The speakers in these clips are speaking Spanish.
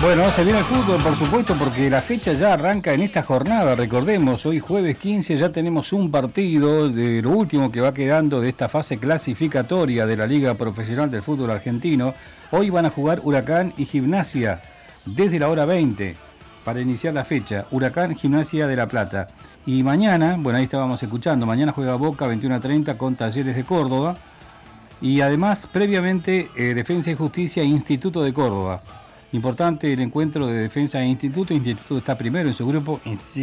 Bueno, se viene el fútbol, por supuesto, porque la fecha ya arranca en esta jornada. Recordemos, hoy jueves 15 ya tenemos un partido de lo último que va quedando de esta fase clasificatoria de la Liga Profesional del Fútbol Argentino. Hoy van a jugar Huracán y Gimnasia desde la hora 20 para iniciar la fecha. Huracán, Gimnasia de La Plata. Y mañana, bueno, ahí estábamos escuchando, mañana juega Boca 21:30 con Talleres de Córdoba. Y además, previamente, Defensa y Justicia, Instituto de Córdoba. Importante el encuentro de Defensa e Instituto. Instituto está primero en su grupo.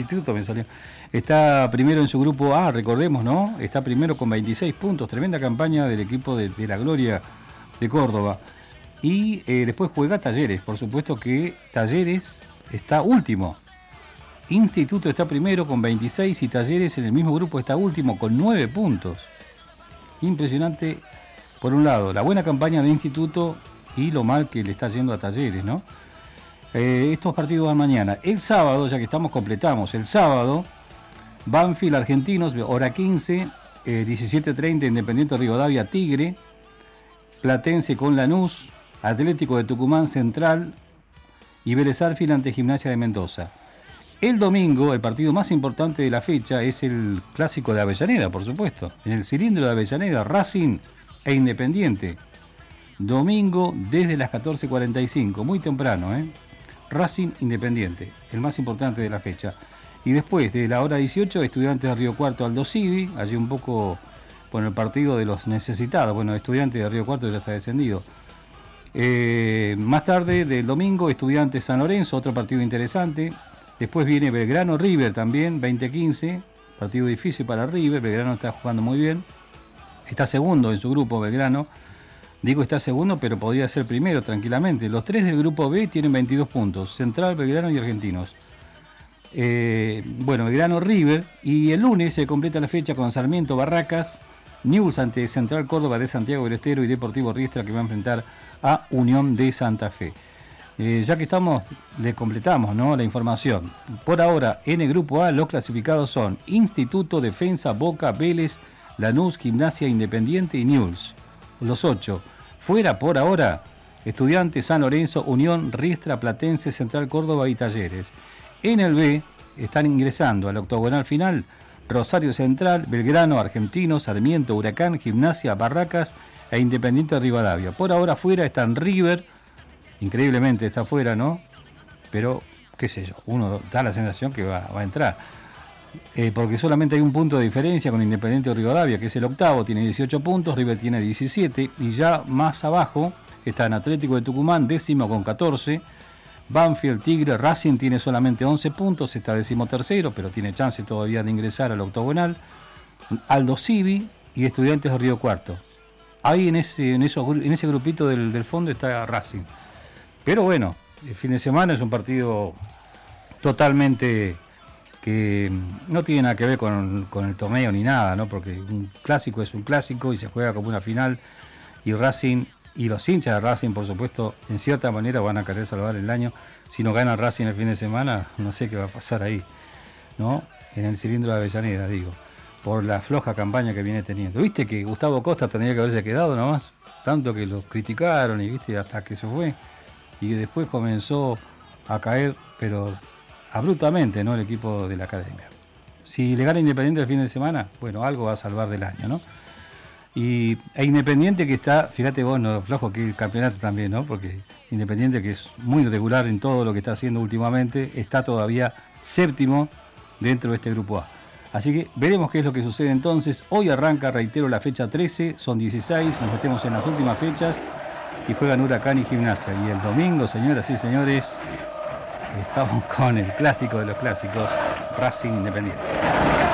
Está primero en su grupo A, recordemos, ¿no? Está primero con 26 puntos. Tremenda campaña del equipo de la Gloria de Córdoba. Y después juega Talleres. Por supuesto que Talleres está último. Instituto está primero con 26 y Talleres en el mismo grupo está último con 9 puntos. Impresionante, por un lado, la buena campaña de Instituto y lo mal que le está yendo a Talleres, ¿no? Estos partidos van mañana. El sábado, ya que completamos. El sábado, Banfield Argentinos, hora 15, 17:30, Independiente Rivadavia Tigre, Platense con Lanús, Atlético de Tucumán Central y Vélez Sarsfield ante Gimnasia de Mendoza. El domingo, el partido más importante de la fecha es el clásico de Avellaneda, por supuesto. En el cilindro de Avellaneda, Racing e Independiente. Domingo desde las 14:45, muy temprano, Racing Independiente, el más importante de la fecha. Y después, de la hora 18, Estudiantes de Río Cuarto Aldo Civi, allí un poco por el partido de los necesitados. Bueno, Estudiantes de Río Cuarto ya está descendido. Más tarde, del domingo, Estudiantes San Lorenzo, otro partido interesante. Después viene Belgrano River también, 20:15, partido difícil para River. Belgrano está jugando muy bien. Está segundo en su grupo Belgrano. Digo está segundo, pero podría ser primero tranquilamente. Los tres del grupo B tienen 22 puntos. Central, Belgrano y Argentinos. Belgrano River. Y el lunes se completa la fecha con Sarmiento Barracas, Newell's ante Central Córdoba de Santiago del Estero y Deportivo Riestra, que va a enfrentar a Unión de Santa Fe. Ya que estamos, le completamos, ¿no?, la información. Por ahora, en el grupo A, los clasificados son Instituto, Defensa, Boca, Vélez, Lanús, Gimnasia, Independiente y Newell's. Los 8. Fuera por ahora, Estudiantes, San Lorenzo, Unión, Riestra, Platense, Central Córdoba y Talleres. En el B están ingresando al octogonal final Rosario Central, Belgrano, Argentinos, Sarmiento, Huracán, Gimnasia, Barracas e Independiente Rivadavia. Por ahora fuera están River, increíblemente está fuera, ¿no? Pero, qué sé yo, uno da la sensación que va a entrar. Porque solamente hay un punto de diferencia con Independiente Rivadavia, que es el octavo, tiene 18 puntos, River tiene 17, y ya más abajo están Atlético de Tucumán, décimo con 14, Banfield, Tigre, Racing tiene solamente 11 puntos, está 13º, pero tiene chance todavía de ingresar al octogonal, Aldo Civi y Estudiantes de Río Cuarto. Ahí en ese grupito del fondo está Racing. Pero bueno, el fin de semana es un partido totalmente que no tiene nada que ver con el torneo ni nada, ¿no? Porque un clásico es un clásico y se juega como una final, y Racing y los hinchas de Racing, por supuesto, en cierta manera van a querer salvar el año. Si no gana Racing el fin de semana, no sé qué va a pasar ahí, ¿no? En el cilindro de Avellaneda, digo, por la floja campaña que viene teniendo. ¿Viste que Gustavo Costa tendría que haberse quedado nomás? Tanto que lo criticaron y viste hasta que se fue, y después comenzó a caer, pero abruptamente, ¿no?, el equipo de la academia. Si le gana Independiente el fin de semana, bueno, algo va a salvar del año, ¿no? Y Independiente, que está, fíjate vos, no flojo que el campeonato también, ¿no? Porque Independiente, que es muy regular en todo lo que está haciendo últimamente, está todavía séptimo dentro de este grupo A. Así que veremos qué es lo que sucede entonces. Hoy arranca, reitero, la fecha 13, son 16, nos metemos en las últimas fechas y juegan Huracán y Gimnasia. Y el domingo, señoras y señores, estamos con el clásico de los clásicos, Racing Independiente.